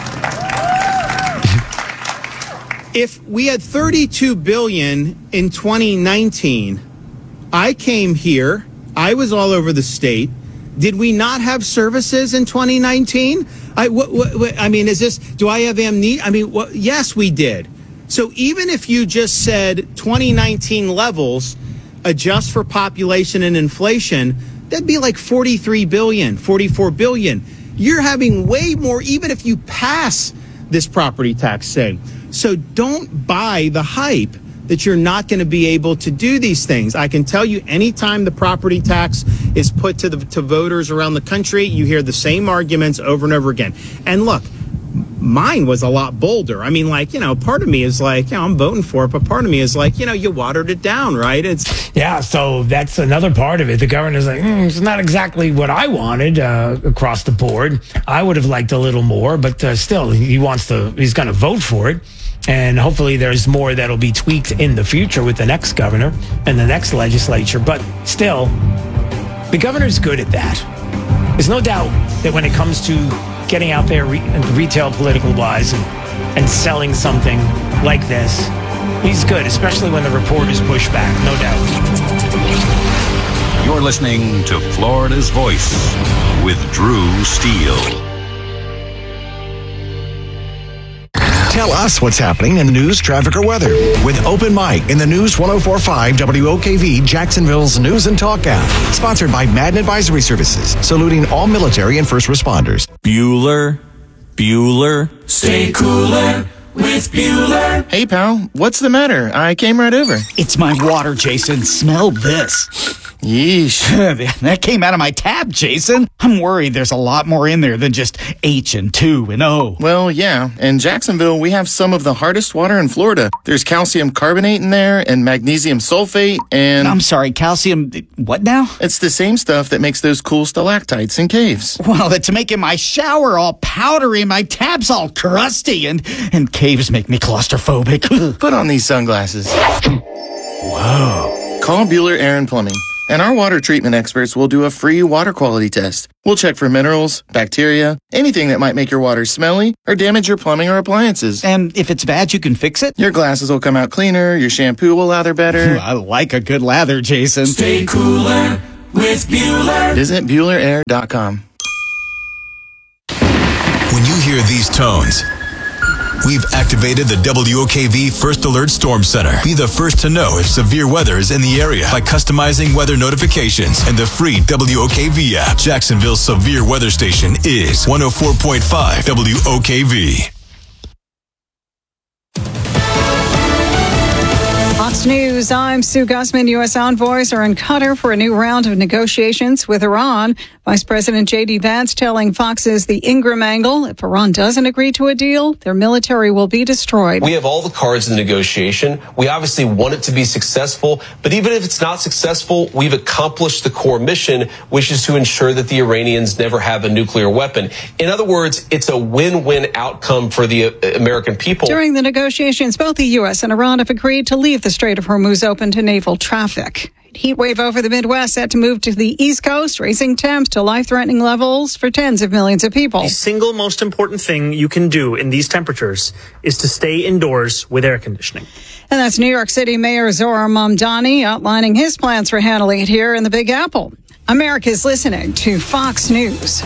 If we had $32 billion in 2019, I came here, I was all over the state. Did we not have services in 2019? I mean, is this, do I have amnesia? I mean, yes, we did. So even if you just said 2019 levels, adjust for population and inflation, that'd be like 43 billion, 44 billion. You're having way more, even if you pass this property tax thing. So don't buy the hype that you're not going to be able to do these things. I can tell you anytime the property tax is put to voters around the country, you hear the same arguments over and over again. And look, mine was a lot bolder. I mean, like, you know, part of me is like, you know, I'm voting for it, but part of me is like, you know, you watered it down, right? Yeah, so that's another part of it. The governor's like, it's not exactly what I wanted across the board. I would have liked a little more, but still, he's going to vote for it. And hopefully there's more that'll be tweaked in the future with the next governor and the next legislature. But still, the governor's good at that. There's no doubt that when it comes to getting out there retail political wise and selling something like this, he's good, especially when the reporters push back, no doubt. You're listening to Florida's Voice with Drew Steele. Tell us what's happening in news, traffic, or weather with Open Mic in the News 104.5 WOKV Jacksonville's News and Talk app. Sponsored by Madden Advisory Services, saluting all military and first responders. Bueller, stay cooler with Bueller. Hey, pal, what's the matter? I came right over. It's my water, Jason. Smell this. Yeesh. That came out of my tap, Jason. I'm worried there's a lot more in there than just H and 2 and O. Well, yeah. In Jacksonville, we have some of the hardest water in Florida. There's calcium carbonate in there and magnesium sulfate and... I'm sorry, calcium... what now? It's the same stuff that makes those cool stalactites in caves. Well, it's making my shower all powdery, my tap's all crusty, and caves make me claustrophobic. Put on these sunglasses. Whoa. Call Bueller Air and Plumbing. And our water treatment experts will do a free water quality test. We'll check for minerals, bacteria, anything that might make your water smelly or damage your plumbing or appliances. And if it's bad, you can fix it? Your glasses will come out cleaner, your shampoo will lather better. I like a good lather, Jason. Stay cooler with Bueller. Visit BuellerAir.com. When you hear these tones, we've activated the WOKV First Alert Storm Center. Be the first to know if severe weather is in the area by customizing weather notifications and the free WOKV app. Jacksonville's severe weather station is 104.5 WOKV. Fox News, I'm Sue Gusman. U.S. envoys are in Qatar for a new round of negotiations with Iran. Vice President J.D. Vance telling Fox's The Ingram Angle, if Iran doesn't agree to a deal, their military will be destroyed. We have all the cards in the negotiation. We obviously want it to be successful, but even if it's not successful, we've accomplished the core mission, which is to ensure that the Iranians never have a nuclear weapon. In other words, it's a win-win outcome for the American people. During the negotiations, both the U.S. and Iran have agreed to leave the Strait of Hormuz open to naval traffic. Heat wave over the Midwest set to move to the East Coast, raising temps to life-threatening levels for tens of millions of people. The single most important thing you can do in these temperatures is to stay indoors with air conditioning. And that's New York City Mayor Zohar Mamdani outlining his plans for handling it here in the Big Apple. America's listening to Fox News.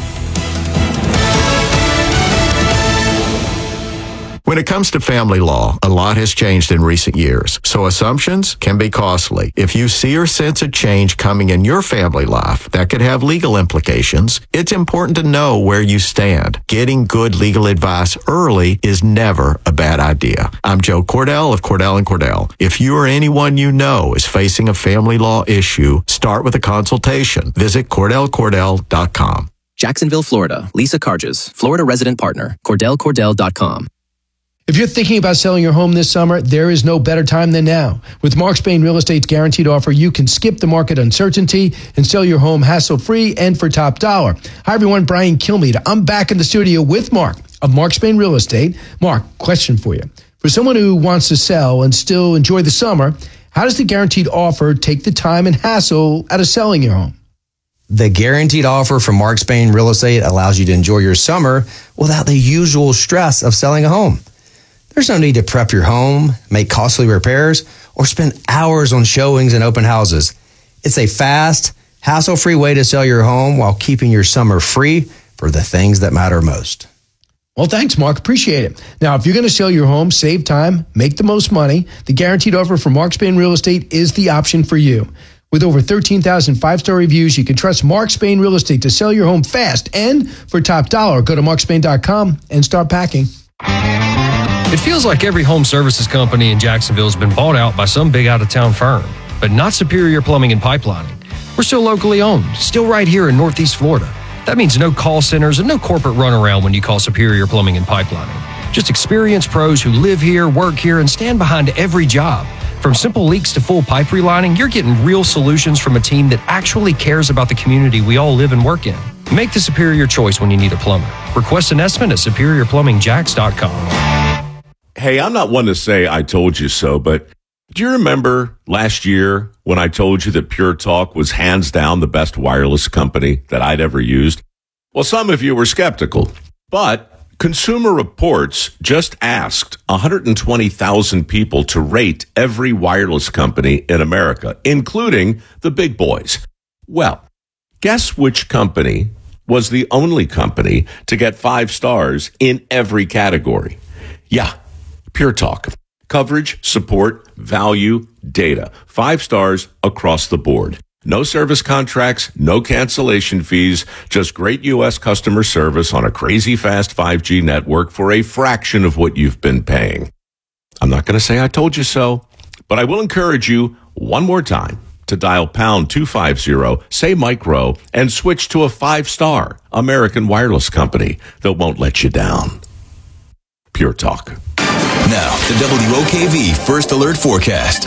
When it comes to family law, a lot has changed in recent years, so assumptions can be costly. If you see or sense a change coming in your family life that could have legal implications, it's important to know where you stand. Getting good legal advice early is never a bad idea. I'm Joe Cordell of Cordell & Cordell. If you or anyone you know is facing a family law issue, start with a consultation. Visit CordellCordell.com. Jacksonville, Florida. Lisa Carges, Florida resident partner. CordellCordell.com. If you're thinking about selling your home this summer, there is no better time than now. With Mark Spain Real Estate's guaranteed offer, you can skip the market uncertainty and sell your home hassle-free and for top dollar. Hi, everyone. Brian Kilmeade. I'm back in the studio with Mark of Mark Spain Real Estate. Mark, question for you. For someone who wants to sell and still enjoy the summer, how does the guaranteed offer take the time and hassle out of selling your home? The guaranteed offer from Mark Spain Real Estate allows you to enjoy your summer without the usual stress of selling a home. There's no need to prep your home, make costly repairs, or spend hours on showings and open houses. It's a fast, hassle-free way to sell your home while keeping your summer free for the things that matter most. Well, thanks, Mark. Appreciate it. Now, if you're going to sell your home, save time, make the most money, the guaranteed offer from Mark Spain Real Estate is the option for you. With over 13,000 five-star reviews, you can trust Mark Spain Real Estate to sell your home fast and for top dollar. Go to markspain.com and start packing. It feels like every home services company in Jacksonville has been bought out by some big out-of-town firm, but not Superior Plumbing and Pipelining. We're still locally owned, still right here in Northeast Florida. That means no call centers and no corporate runaround when you call Superior Plumbing and Pipelining. Just experienced pros who live here, work here, and stand behind every job. From simple leaks to full pipe relining, you're getting real solutions from a team that actually cares about the community we all live and work in. Make the superior choice when you need a plumber. Request an estimate at superiorplumbingjacks.com. Hey, I'm not one to say I told you so, but do you remember last year when I told you that Pure Talk was hands down the best wireless company that I'd ever used? Well, some of you were skeptical, but Consumer Reports just asked 120,000 people to rate every wireless company in America, including the big boys. Well, guess which company was the only company to get 5 stars in every category? Yeah, Pure Talk. Coverage, support, value, data. 5 stars across the board. No service contracts, no cancellation fees, just great U.S. customer service on a crazy fast 5G network for a fraction of what you've been paying. I'm not going to say I told you so, but I will encourage you one more time to dial pound 250, say Micro, and switch to a 5-star American wireless company that won't let you down. Pure Talk. Now, the WOKV First Alert Forecast.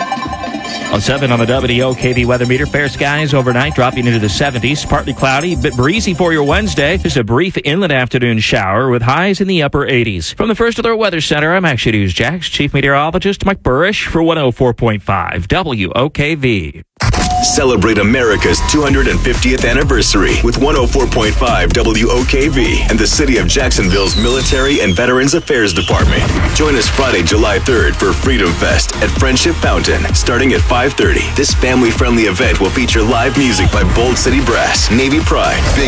A 7 on the WOKV weather meter. Fair skies overnight, dropping into the 70s. Partly cloudy, but breezy for your Wednesday. Just a brief inland afternoon shower with highs in the upper 80s. From the First Alert Weather Center, I'm Action News Jax Chief Meteorologist Mike Burrish for 104.5 WOKV. Celebrate America's 250th anniversary with 104.5 WOKV and the City of Jacksonville's Military and Veterans Affairs Department. Join us Friday, July 3rd for Freedom Fest at Friendship Fountain, starting at 5:30. This family-friendly event will feature live music by Bold City Brass, Navy Pride, Big